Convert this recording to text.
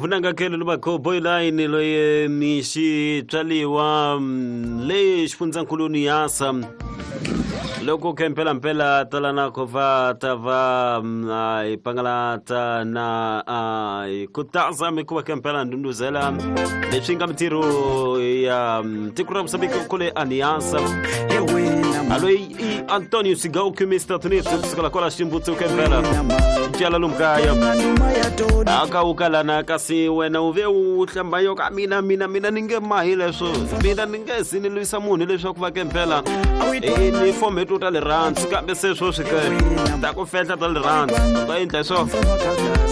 vunanga kele luba ko boyline loye mishi twaliwa le xifundzankuloni yasa loko kempela mpela talana kova tava ipangalata na kutaza mikuwa kempela ndunduzela leswi nga mitiru ya tikura msabiko kule aniasa alo Antonio Sigau kumista tunito kusikala kola shimbutsu kempela jala lumkaya aka ukalana kasi wena uve uhlamba yo kamina mina ninge mahile so mina ninge sinilwisa munhu leswaku va kempela ni format total rants kambe se swo swika ta ku fetla total rants ta endla so